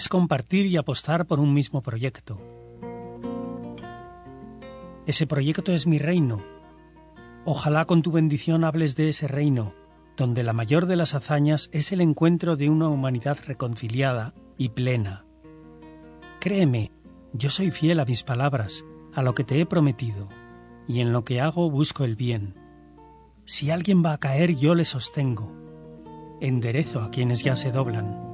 es compartir y apostar por un mismo proyecto. Ese proyecto es mi reino. Ojalá con tu bendición hables de ese reino, donde la mayor de las hazañas es el encuentro de una humanidad reconciliada y plena. Créeme, yo soy fiel a mis palabras, a lo que te he prometido, y en lo que hago busco el bien. Si alguien va a caer, yo le sostengo. Enderezo a quienes ya se doblan.